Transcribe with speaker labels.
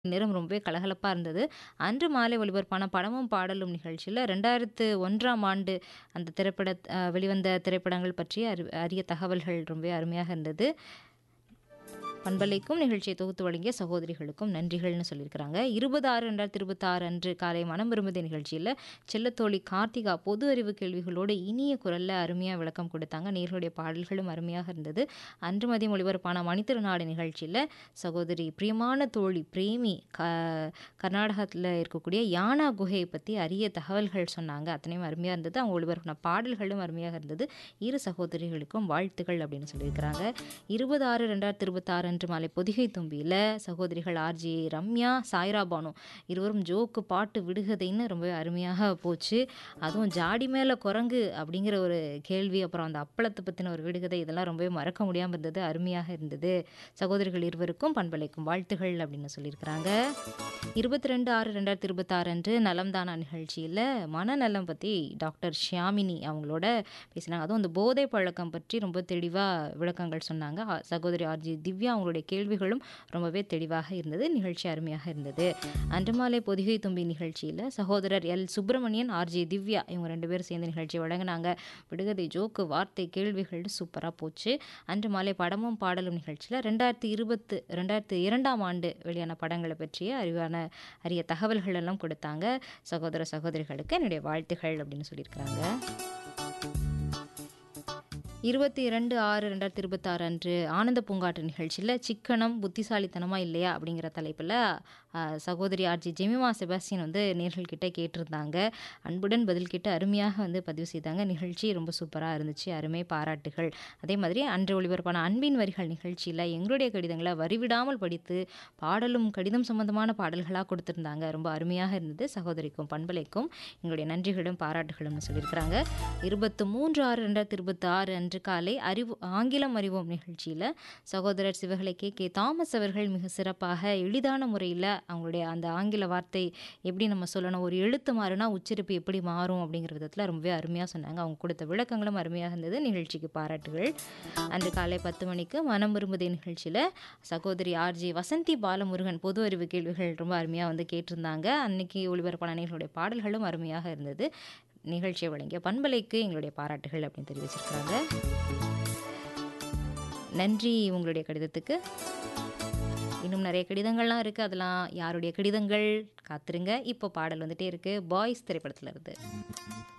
Speaker 1: நேரம் ரொம்பவே கலகலப்பா இருந்தது. அன்று மாலை ஒளிபரப்பான படமும் பாடலும் நிகழ்ச்சியில 2001ஆம் ஆண்டு அந்த வெளிவந்த திரைப்படங்கள் பற்றிய அரிய தகவல்கள் ரொம்பவே அருமையாக இருந்தது. பண்பலைக்கும் நிகழ்ச்சியை தொகுத்து வழங்கிய சகோதரிகளுக்கும் நன்றிகள்னு சொல்லியிருக்கிறாங்க. 20/6/2026 அன்று காலை மனம் விரும்புதே நிகழ்ச்சியில் செல்லத்தோழி கார்த்திகா பொது அறிவு கேள்விகளோடு இனிய குரல்ல அருமையாக விளக்கம் கொடுத்தாங்க. நேர்களுடைய பாடல்களும் அருமையாக இருந்தது. அன்று மதியம் ஒளிபரப்பான மணித்திருநாடு நிகழ்ச்சியில் சகோதரி பிரியமான தோழி பிரேமி கர்நாடகத்தில் இருக்கக்கூடிய யானா குகையை பற்றி அரிய தகவல்கள் சொன்னாங்க. அத்தனையும் அருமையாக இருந்தது. அவங்க ஒளிபரப்பின பாடல்களும் அருமையாக இருந்தது. இரு சகோதரிகளுக்கும் வாழ்த்துக்கள் அப்படின்னு சொல்லியிருக்கிறாங்க. 20/6/2026 அன்று மாலை பொதிகை தும்பியில் சகோதரிகள் ஆர்ஜி ரம்யா, சாய்ரா பானு இருவரும் ஜோக்கு பாட்டு விடுகதைன்னு ரொம்ப அருமையாக போச்சு. அதுவும் ஜாடி மேலே குரங்கு அப்படிங்கிற ஒரு கேள்வி, அப்புறம் அந்த அப்பளத்தை பற்றின ஒரு விடுகதை, இதெல்லாம் ரொம்பவே மறக்க முடியாமல் இருந்தது. அருமையாக இருந்தது. சகோதரிகள் இருவருக்கும் பண்பலைக்கும் வாழ்த்துகள் அப்படின்னு சொல்லியிருக்கிறாங்க. 22/6/2026 அன்று நலம்தானா நிகழ்ச்சியில் மனநலம் பற்றி டாக்டர் ஷியாமினி அவங்களோட பேசினாங்க. அதுவும் அந்த போதை பழக்கம் பற்றி ரொம்ப தெளிவாக விளக்கங்கள் சொன்னாங்க. சகோதரி ஆர்ஜி திவ்யா அவங்களுடைய கேள்விகளும் ரொம்பவே தெளிவாக இருந்தது. நிகழ்ச்சி அருமையாக இருந்தது. அன்று மாலை பொதிகை தும்பி நிகழ்ச்சியில் சகோதரர் எல் சுப்பிரமணியன், ஆர்ஜி திவ்யா இவங்க 2 பேரும் சேர்ந்து நிகழ்ச்சி வழங்கினாங்க. விடுகதை, ஜோக்கு, வார்த்தை, கேள்விகள் சூப்பராக போச்சு. அன்று மாலை படமும் பாடலும் நிகழ்ச்சியில் 2002ஆம் ஆண்டு வெளியான படங்களை பற்றிய அரிய தகவல்கள் எல்லாம் கொடுத்தாங்க. சகோதரிகளுக்கு என்னுடைய வாழ்த்துகள் அப்படின்னு சொல்லியிருக்கிறாங்க. 22/6/2026 அன்று ஆனந்த பூங்காற்று நிகழ்ச்சியில் சிக்கனம் புத்திசாலித்தனமா இல்லையா அப்படிங்கிற தலைப்பில் சகோதரி ஆர்ஜி ஜெமிமா செபாஸ்டியன் நேர்கள்கிட்ட கேட்டிருந்தாங்க. அன்புடன் பதில் கேட்டு அருமையாக பதிவு செய்தாங்க. நிகழ்ச்சி ரொம்ப சூப்பராக இருந்துச்சு. அருமை, பாராட்டுகள். அதே மாதிரி அன்று ஒளிபரப்பான அன்பின் வரிகள் நிகழ்ச்சியில் எங்களுடைய கடிதங்களை வரிவிடாமல் படித்து பாடலும் கடிதம் சம்பந்தமான பாடல்களாக கொடுத்துருந்தாங்க. ரொம்ப அருமையாக இருந்தது. சகோதரிக்கும் பண்பலைக்கும் எங்களுடைய நன்றிகளும் பாராட்டுகளும் சொல்லியிருக்கிறாங்க. 23/6/2026 அன்று காலை ஆங்கிலம் அறிவோம் நிகழ்ச்சியில் சகோதரர் சிவகலை கே தாமஸ் அவர்கள் மிக சிறப்பாக எளிதான முறையில் அவங்களுடைய அந்த ஆங்கில வார்த்தை எப்படி நம்ம சொல்லணும், ஒரு எழுத்து மாறுனா உச்சரிப்பு எப்படி மாறும் அப்படிங்கிற விதத்தில் ரொம்பவே அருமையாக சொன்னாங்க. அவங்க கொடுத்த விளக்கங்களும் அருமையாக இருந்தது. நிகழ்ச்சிக்கு பாராட்டுகள். அன்று காலை 10 மணிக்கு மனம் விரும்புதே நிகழ்ச்சியில் சகோதரி ஆர்ஜி வசந்தி பாலமுருகன் பொது அறிவு கேள்விகள் ரொம்ப அருமையாக கேட்டிருந்தாங்க. அன்னைக்கு ஒளிபரப்பான நேர்களுடைய பாடல்களும் அருமையாக இருந்தது. நிகழ்ச்சியை வழங்கிய பண்பலைக்கு எங்களுடைய பாராட்டுகள் அப்படின்னு தெரிவிச்சிருக்கிறாங்க. நன்றி உங்களுடைய கடிதத்துக்கு. இன்னும் நிறைய கடிதங்கள்லாம் இருக்குது. அதெல்லாம் யாருடைய கடிதங்கள் காத்துருங்க. இப்போ பாடல் வந்துட்டே இருக்குது. பாய்ஸ் திரைப்படத்தில் இருந்து.